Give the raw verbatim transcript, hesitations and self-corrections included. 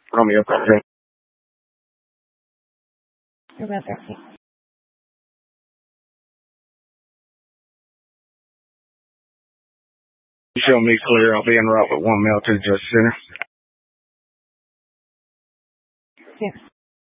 Romeo Quadrant. Show me clear. I'll be en route with one male to the Justice Center. Yes.